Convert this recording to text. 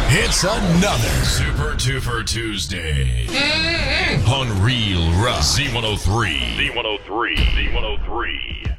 It's another Super Duper Tuesday on Real Rock Z103. Z103. Z103.